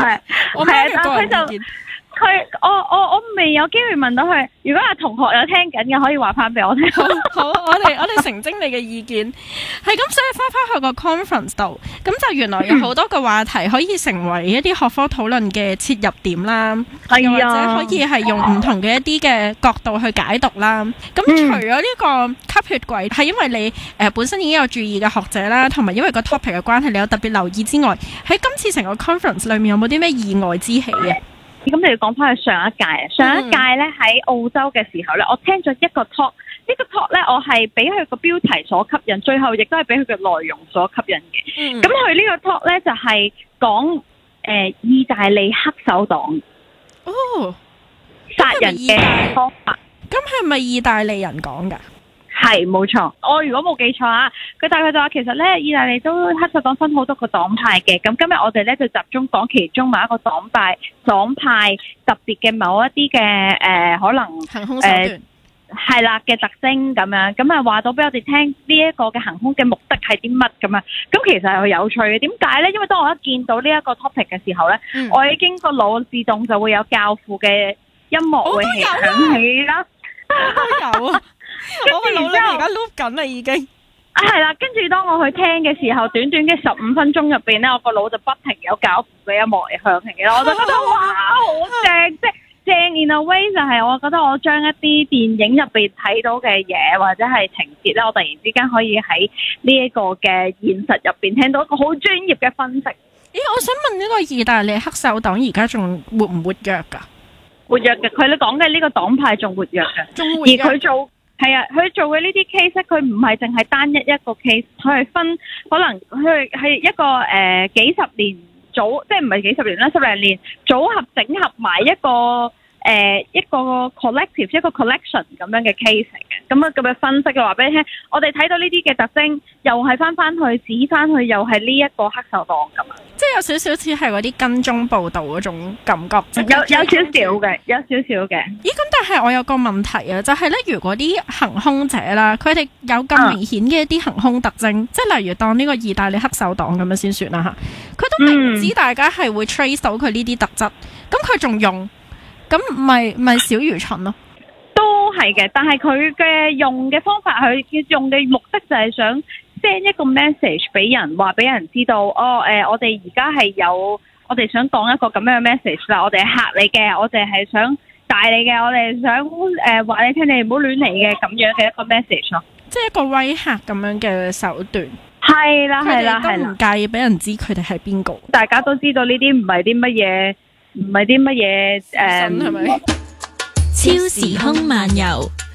係我媽嘅個人意見。 我未有機會問到佢。如果係同學有聽緊嘅，可以話翻俾我聽。 好，我哋澄清你嘅意見。係咁，所以翻去個 conference 度，咁就原來有好多個話題可以成為一啲學科討論嘅切入點啦。又或者可以係用唔同嘅一啲嘅角度去解讀啦。咁除咗呢個吸血鬼，係因為你本身已經有注意嘅學者啦，同埋因為個 topic 嘅關係，你有特別留意之外，喺今次成個 conference 裏面有冇啲咩意外之喜嘅？ 咁你要講翻去上一屆咧喺澳洲嘅時候咧，我聽咗一個 talk， 呢個 talk 咧我係俾佢個標題所吸引，最後亦都係俾佢嘅內容所吸引嘅。咁佢呢個 talk 咧就係講意大利黑手黨殺人嘅方法。 咁係咪意大利人講㗎？ 係冇錯，我如果冇記錯啊，佢大概就話其實咧，意大利都黑手黨分好多個黨派嘅。咁今日我哋咧就集中講其中某一個黨派特別嘅某一啲嘅可能行兇手段係啦嘅特徵咁樣，咁啊話到俾我哋聽呢一個嘅行兇嘅目的係啲乜咁啊？咁其實係有趣嘅。點解咧？因為當我一見到呢一個 topic 嘅時候咧，我已經個腦自動就會有教父嘅音樂會響起啦。 我都有啊。我個腦裏而家 loop 緊啦，已經係啦。跟住當我去聽嘅時候，短短嘅15分鐘入邊咧，我個腦就不停有教父嘅音樂嚟響起啦。我就覺得哇，好正！即係正 in a way 就係我覺得我將一啲電影入邊睇到嘅嘢或者係情節咧，我突然之間可以喺呢一個嘅現實入邊聽到一個好專業嘅分析。 咦，我想問呢個意大利黑手黨而家仲活唔活躍㗎？ 活躍嘅，佢哋講嘅呢個黨派仲活躍嘅，而佢做。係啊，佢做嘅呢啲 case 佢唔係淨係單一個 case， 佢係分可能佢係一個幾十年組，即係唔係幾十年啦，10零年組合整合埋一個collective 一個 collection 咁樣嘅 case 嚟嘅。咁嘅分析嘅話俾你聽，我哋睇到呢啲嘅特徵，又係翻去指翻去，又係呢一個黑手黨咁啊！ 即係有少少似係嗰啲跟蹤報導嗰種感覺， 有少少嘅，有少少嘅。 咦？咁但係我有個問題啊，就係咧，如果啲行兇者啦，佢哋有咁明顯嘅一啲行兇特徵，即係例如當呢個意大利黑手黨咁樣先算啦嚇，佢都明知大家係會 trace 到佢呢啲特質，咁佢仲用，咁咪小愚蠢咯？ 都係嘅，但係佢嘅用嘅方法，佢用嘅目的就係想 send 一個 message 俾人，話俾人知道，我哋而家係有，我哋想講一個咁樣嘅 message 啦，我哋係嚇你嘅，我哋係想帶你嘅，我哋想話你聽，你唔好亂嚟嘅咁樣嘅一個 message 咯，即係一個威嚇咁樣嘅手段。 係啦，係啦，係啦， 唔介意俾人知佢哋係邊個， 大家都知道呢啲唔係啲乜嘢，唔係啲乜嘢係咪？ 超時空漫遊